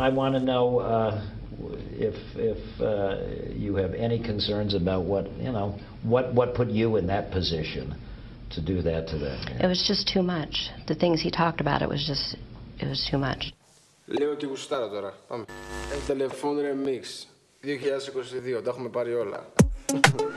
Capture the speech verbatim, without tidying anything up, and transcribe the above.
I want to know uh, if if uh, you have any concerns about what you know what what put you in that position to do that to them. It was just too much. The things he talked about, it was just, it was too much. Λέω και γουστάρω τώρα. Πάμε. El Telephone Remix δύο χιλιάδες είκοσι δύο. Τα έχουμε πάρει όλα.